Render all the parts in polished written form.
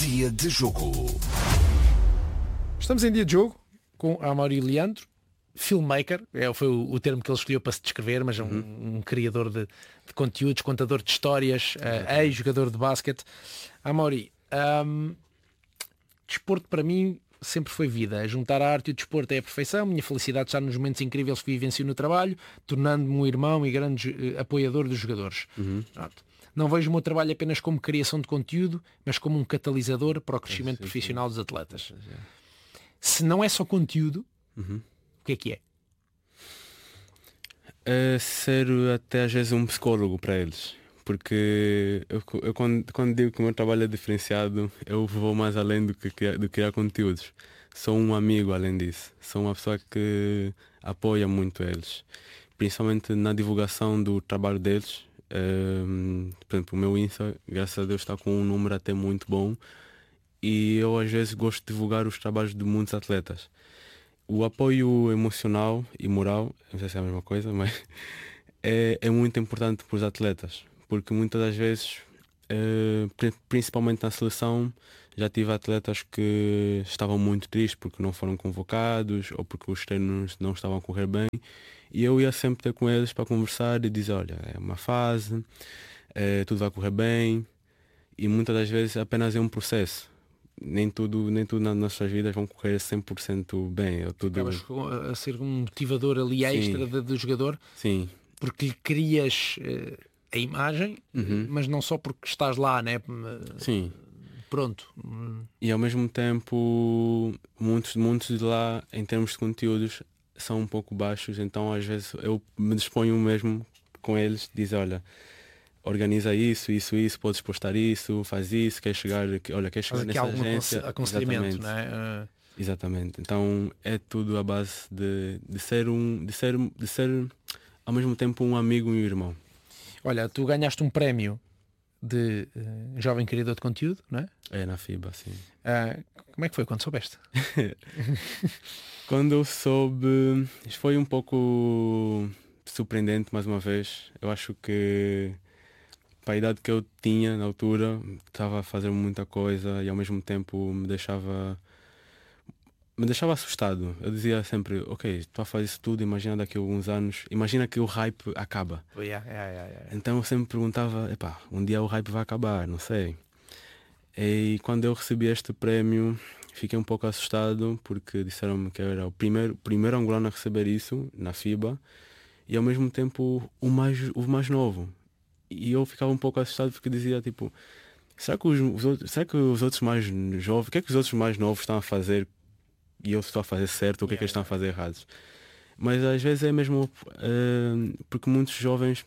Dia de Jogo. Estamos em dia de jogo com Amaury Leandro, filmmaker, foi o termo que ele escolheu para se descrever, mas é um criador de conteúdos, contador de histórias, ex-jogador de basquete. Amaury, desporto para mim sempre foi vida. Juntar a arte e o desporto é a perfeição. Minha felicidade está nos momentos incríveis que vivencio no trabalho, tornando-me um irmão e grande apoiador dos jogadores. Pronto. Não vejo o meu trabalho apenas como criação de conteúdo, mas como um catalisador para o crescimento profissional dos atletas. Se não é só conteúdo, o que é que é? É ser até às vezes um psicólogo para eles. Porque eu quando digo que o meu trabalho é diferenciado, eu vou mais além do que criar conteúdos. Sou um amigo além disso. Sou uma pessoa que apoia muito eles. Principalmente na divulgação do trabalho deles. Por exemplo, o meu Insta, graças a Deus, está com um número até muito bom. E eu às vezes gosto de divulgar os trabalhos de muitos atletas. O apoio emocional e moral, não sei se é a mesma coisa, mas é muito importante para os atletas. Porque muitas das vezes, principalmente na seleção, já tive atletas que estavam muito tristes porque não foram convocados ou porque os treinos não estavam a correr bem. E eu ia sempre ter com eles para conversar e dizer, olha, é uma fase, tudo vai correr bem. E muitas das vezes apenas é um processo. Nem tudo nas nossas vidas vão correr 100% bem. Acabas a ser um motivador ali extra do jogador. Sim. Porque lhe crias a imagem, mas não só porque estás lá, né? Sim. Pronto. E ao mesmo tempo, muitos de lá, em termos de conteúdos, são um pouco baixos. Então às vezes eu me disponho mesmo com eles, dizer, olha, organiza isso, podes postar isso, faz isso, quer chegar nessa agência. Aconselhamento, exatamente. Não é? Exatamente. Então é tudo à base de ser ao mesmo tempo um amigo e um irmão. Olha, tu ganhaste um prémio de jovem criador de conteúdo, não é? É, na FIBA, sim. Como é que foi quando soubeste? Quando eu soube, foi um pouco surpreendente mais uma vez. Eu acho que para a idade que eu tinha na altura, estava a fazer muita coisa e ao mesmo tempo me deixava assustado. Eu dizia sempre, ok, estou a fazer isso tudo, imagina daqui a alguns anos, imagina que o hype acaba. Então eu sempre perguntava, um dia o hype vai acabar, não sei. E quando eu recebi este prémio, fiquei um pouco assustado, porque disseram-me que eu era o primeiro angolano a receber isso, na FIBA, e ao mesmo tempo o mais novo. E eu ficava um pouco assustado porque dizia, tipo, será que os outros mais jovens, o que é que os outros mais novos estão a fazer e eu estou a fazer certo, o que é que eles estão a fazer errados? Mas às vezes é mesmo porque muitos jovens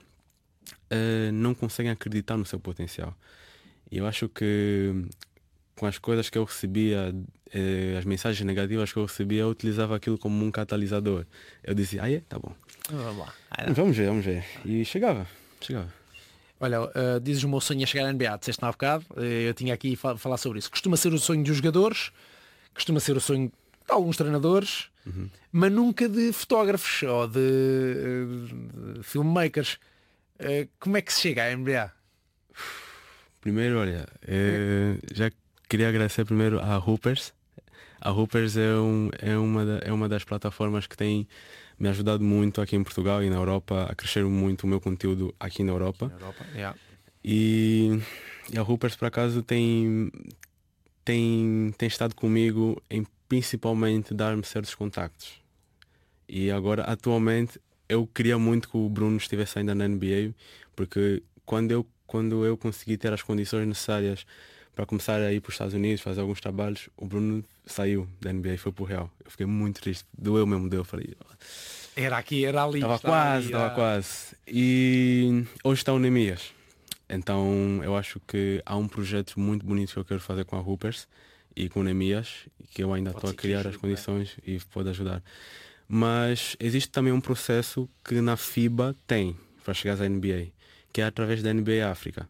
não conseguem acreditar no seu potencial. E eu acho que com as coisas que eu recebia, as mensagens negativas que eu recebia, eu utilizava aquilo como um catalisador. Eu dizia, tá bom. Vamos lá. Vamos ver. E chegava. Olha, dizes o meu sonho é chegar à NBA, disseste há bocado, eu tinha aqui a falar sobre isso. Costuma ser o sonho dos jogadores, costuma ser o sonho de alguns treinadores, mas nunca de fotógrafos ou de filmmakers. Como é que se chega à NBA? Primeiro, olha, já queria agradecer primeiro à Hoopers. A Hoopers é uma das plataformas que tem me ajudado muito aqui em Portugal e na Europa a crescer muito o meu conteúdo aqui na Europa. E a Hoopers, por acaso, tem estado comigo em principalmente dar-me certos contactos. E agora, atualmente, eu queria muito que o Bruno estivesse ainda na NBA, porque quando eu consegui ter as condições necessárias para começar a ir para os Estados Unidos, fazer alguns trabalhos, o Bruno saiu da NBA e foi para o Real. Eu fiquei muito triste, doeu mesmo, falei... Era aqui, era ali. Estava quase. E hoje está o Neemias. Então eu acho que há um projeto muito bonito que eu quero fazer com a Hoopers e com o Neemias, que eu ainda estou a criar as condições e pode ajudar. Mas existe também um processo que na FIBA tem para chegar à NBA, que é através da NBA África.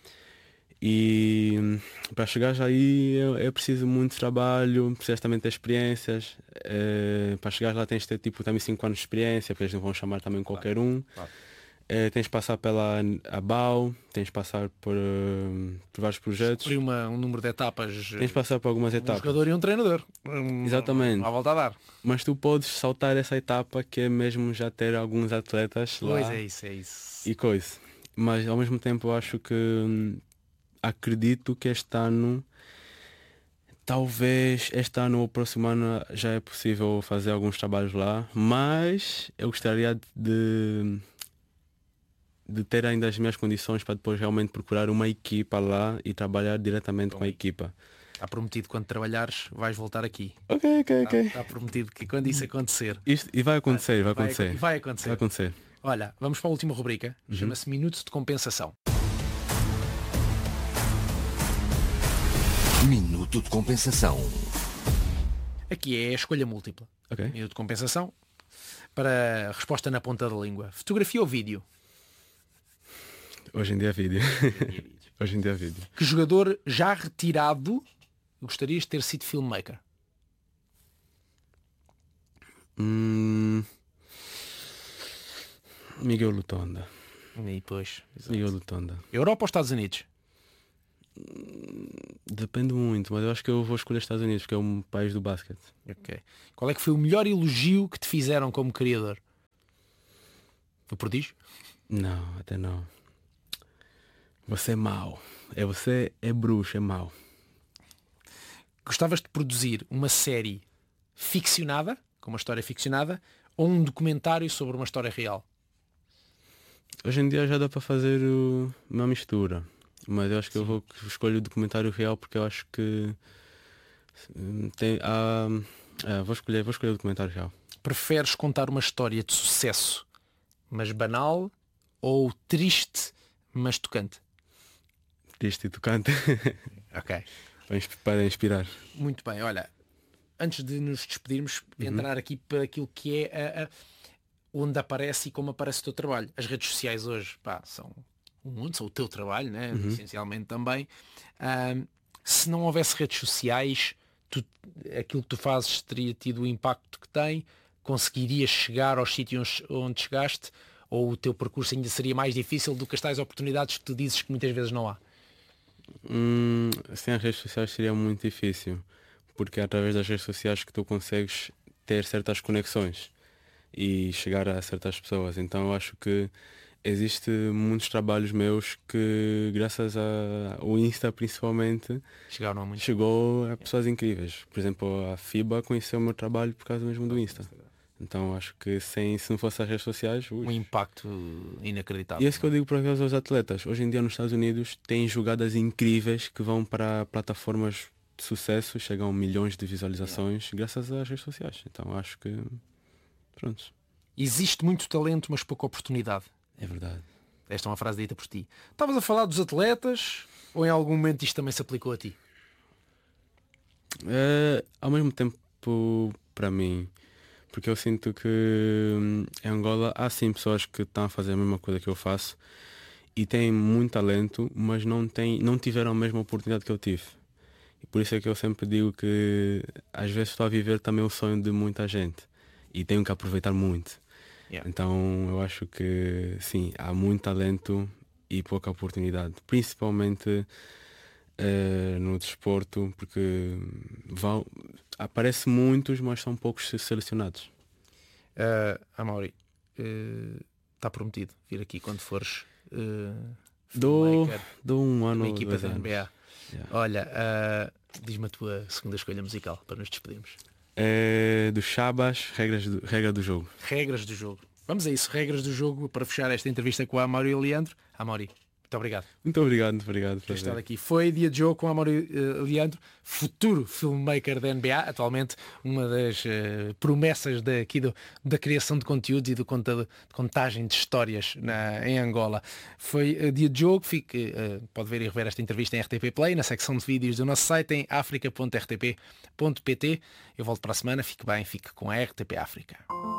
E para chegar aí é preciso muito trabalho, precisas também ter experiências. Para chegar lá tens de ter tipo também 5 anos de experiência, porque eles não vão chamar também qualquer um. Tens de passar pela ABAU, tens de passar por vários projetos. Por um número de etapas. Tens de passar por algumas etapas. Um jogador e um treinador. Exatamente. À volta a dar. Mas tu podes saltar essa etapa, que é mesmo já ter alguns atletas lá. Pois é isso. E coisa. Mas ao mesmo tempo eu acho que acredito que este ano, talvez este ano ou o próximo ano já é possível fazer alguns trabalhos lá, mas eu gostaria de ter ainda as minhas condições para depois realmente procurar uma equipa lá e trabalhar diretamente com a equipa. Está prometido, quando trabalhares vais voltar aqui. Ok. Está prometido que quando isso acontecer... E vai acontecer. Vai acontecer. Olha, vamos para a última rubrica. Chama-se Minuto de Compensação. Minuto de Compensação. Aqui é a escolha múltipla. Okay. Minuto de compensação. Para resposta na ponta da língua. Fotografia ou vídeo? Hoje em dia é vídeo. Hoje em dia é vídeo. Que jogador já retirado gostarias de ter sido filmmaker? Miguel Lutonda. E pois, Miguel Lutonda. Europa ou Estados Unidos? Depende muito, mas eu acho que eu vou escolher Estados Unidos, porque é um país do basquete. Ok. Qual é que foi o melhor elogio que te fizeram como criador? O prodígio? Não, até não. Você é mau. Você é bruxo, é mau. Gostavas de produzir uma série ficcionada, com uma história ficcionada, ou um documentário sobre uma história real? Hoje em dia já dá para fazer uma mistura. Mas eu acho que eu vou escolher o documentário real, porque eu acho que vou escolher o documentário real. Preferes contar uma história de sucesso, mas banal, ou triste, mas tocante? Triste e tocante. Ok. Para inspirar. Muito bem, olha, antes de nos despedirmos, entrar aqui para aquilo que é onde aparece e como aparece o teu trabalho. As redes sociais hoje, são o mundo, são o teu trabalho, né? Essencialmente também. Se não houvesse redes sociais, aquilo que tu fazes teria tido o impacto que tem? Conseguirias chegar aos sítios onde chegaste? Ou o teu percurso ainda seria mais difícil do que as tais oportunidades que tu dizes que muitas vezes não há? Sem as redes sociais seria muito difícil, porque é através das redes sociais que tu consegues ter certas conexões e chegar a certas pessoas. Então eu acho que existe muitos trabalhos meus que, graças ao Insta principalmente, chegou a pessoas incríveis. Por exemplo, a FIBA conheceu o meu trabalho por causa mesmo do Insta. Então acho que se não fosse as redes sociais... Um impacto inacreditável. E é isso que eu digo para os atletas. Hoje em dia nos Estados Unidos tem jogadas incríveis que vão para plataformas de sucesso, chegam a milhões de visualizações graças às redes sociais. Então acho que... Pronto. Existe muito talento, mas pouca oportunidade. É verdade. Esta é uma frase dita por ti. Estavas a falar dos atletas ou em algum momento isto também se aplicou a ti? Ao mesmo tempo para mim, porque eu sinto que em Angola há sim pessoas que estão a fazer a mesma coisa que eu faço e têm muito talento, mas não tiveram a mesma oportunidade que eu tive. E por isso é que eu sempre digo que às vezes estou a viver também o sonho de muita gente e tenho que aproveitar muito. Então eu acho que sim, há muito talento e pouca oportunidade, principalmente no desporto, porque aparecem muitos, mas são poucos selecionados. Amaury, está prometido vir aqui quando fores dou um ano uma equipa da NBA. Yeah. Olha, diz-me a tua segunda escolha musical para nos despedirmos. Do Shabazz, regra do jogo. Regras do jogo. Vamos a isso, regras do jogo, para fechar esta entrevista com a Amaury e o Leandro. Amaury, muito obrigado. Muito obrigado por estar aqui. Foi Dia de Jogo com a Amaury Leandro, futuro filmmaker da NBA, atualmente uma das promessas da criação de conteúdo e de contagem de histórias em Angola. Foi Dia de Jogo, pode ver e rever esta entrevista em RTP Play, na secção de vídeos do nosso site em africa.rtp.pt. Eu volto para a semana, fique bem, fique com a RTP África.